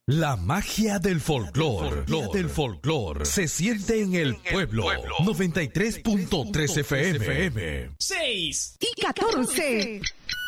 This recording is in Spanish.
La magia del folclor se siente en el pueblo. 93.3 FM. 6 y 14.